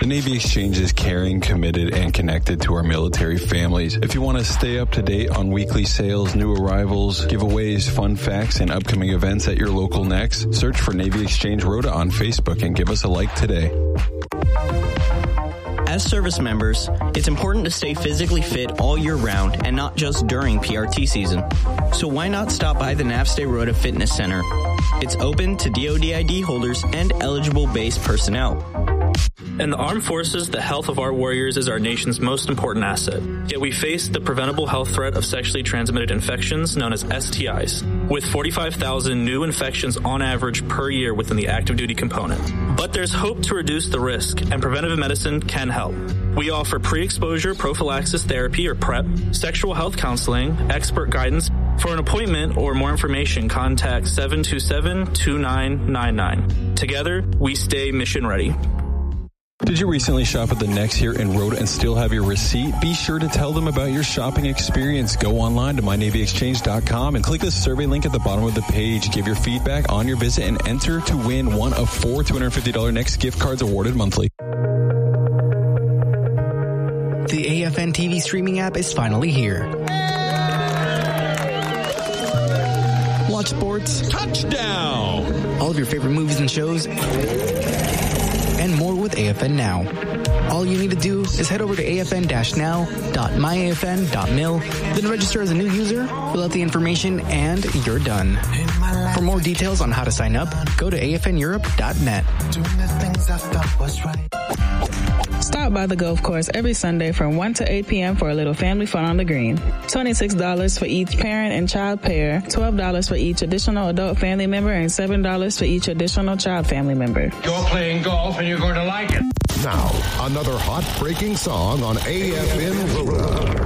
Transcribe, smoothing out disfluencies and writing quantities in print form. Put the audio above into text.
The Navy Exchange is caring, committed, and connected to our military families. If you want to stay up to date on weekly sales, new arrivals, giveaways, fun facts, and upcoming events at your local NEX, search for Navy Exchange Rota on Facebook and give us a like today. As service members, it's important to stay physically fit all year round and not just during PRT season. So why not stop by the Navstay Rota Fitness Center? It's open to DoD ID holders and eligible base personnel. In the armed forces, the health of our warriors is our nation's most important asset. Yet we face the preventable health threat of sexually transmitted infections known as STIs, with 45,000 new infections on average per year within the active duty component. But there's hope to reduce the risk, and preventative medicine can help. We offer pre-exposure prophylaxis therapy, or PrEP, sexual health counseling, expert guidance. For an appointment or more information, contact 727-2999. Together, we stay mission ready. Did you recently shop at the NEX here in Rhoda and still have your receipt? Be sure to tell them about your shopping experience. Go online to mynavyexchange.com and click the survey link at the bottom of the page. Give your feedback on your visit and enter to win one of 4 $250 NEX gift cards awarded monthly. The AFN TV streaming app is finally here. Watch sports. Touchdown! All of your favorite movies and shows. And more with AFN Now. All you need to do is head over to afn-now.myafn.mil, then register as a new user, fill out the information, and you're done. For more details on how to sign up, go to afneurope.net. Stop by the golf course every Sunday from 1 to 8 p.m. for a little family fun on the green. $26 for each parent and child pair, $12 for each additional adult family member, and $7 for each additional child family member. You're playing golf and you're going to like it. Now, another hot breaking song on AFN Rhoda.